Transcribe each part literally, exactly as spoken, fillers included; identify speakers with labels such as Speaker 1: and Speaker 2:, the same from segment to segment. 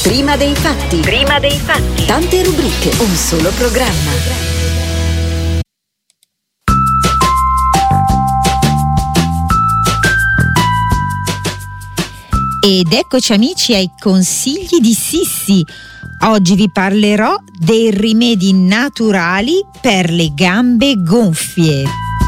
Speaker 1: Prima dei fatti. Prima dei fatti. Tante rubriche, un solo programma.
Speaker 2: Ed eccoci amici ai consigli di Sissi. Oggi vi parlerò dei rimedi naturali per le gambe gonfie.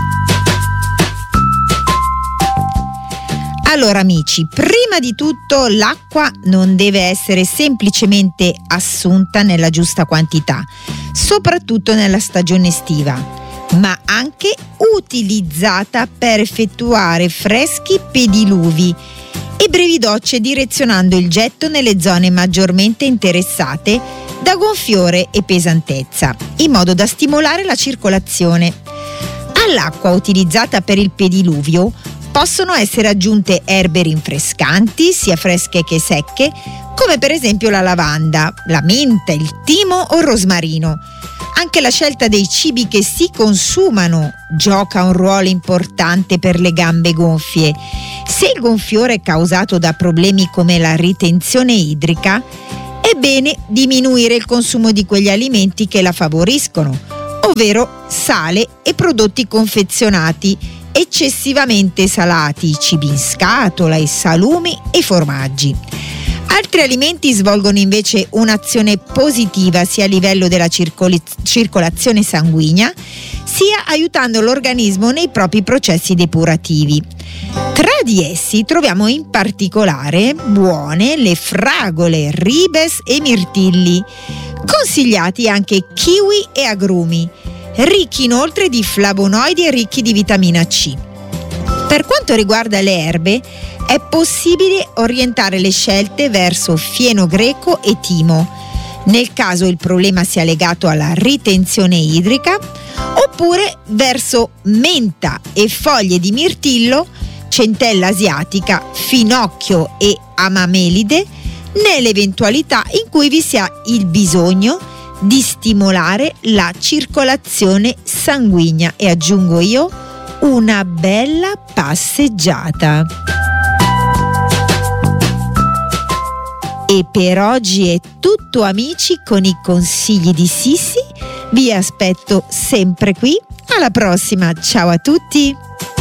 Speaker 2: Allora amici, prima di tutto l'acqua non deve essere semplicemente assunta nella giusta quantità, soprattutto nella stagione estiva, ma anche utilizzata per effettuare freschi pediluvi e brevi docce, direzionando il getto nelle zone maggiormente interessate da gonfiore e pesantezza, in modo da stimolare la circolazione. All'acqua utilizzata per il pediluvio possono essere aggiunte erbe rinfrescanti, sia fresche che secche, come per esempio la lavanda, la menta, il timo o il rosmarino. Anche la scelta dei cibi che si consumano gioca un ruolo importante per le gambe gonfie. Se il gonfiore è causato da problemi come la ritenzione idrica, è bene diminuire il consumo di quegli alimenti che la favoriscono, ovvero sale e prodotti confezionati eccessivamente salati, cibi in scatola, i salumi e i formaggi. Altri alimenti svolgono invece un'azione positiva sia a livello della circoli- circolazione sanguigna, sia aiutando l'organismo nei propri processi depurativi. Tra di essi troviamo in particolare buone le fragole, ribes e mirtilli, consigliati anche kiwi e agrumi, ricchi inoltre di flavonoidi e ricchi di vitamina C. Per quanto riguarda le erbe, è possibile orientare le scelte verso fieno greco e timo, nel caso il problema sia legato alla ritenzione idrica, oppure verso menta e foglie di mirtillo, centella asiatica, finocchio e amamelide, nell'eventualità in cui vi sia il bisogno di stimolare la circolazione sanguigna e, aggiungo io, una bella passeggiata. E per oggi è tutto amici con i consigli di Sissi. Vi aspetto sempre qui. Alla prossima, ciao a tutti!